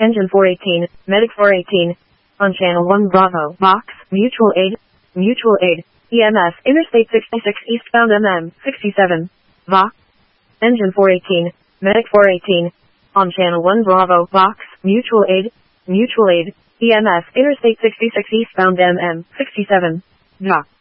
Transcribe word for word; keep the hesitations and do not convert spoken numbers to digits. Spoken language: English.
Engine four eighteen, Medic four eighteen. On channel one Bravo, Box, Mutual Aid, Mutual Aid, E M S, Interstate sixty-six eastbound M M, sixty-seven. V A. Engine four eighteen, Medic four eighteen. On channel one Bravo, Box, Mutual Aid, Mutual Aid, E M S, Interstate sixty-six eastbound M M, sixty-seven. V A.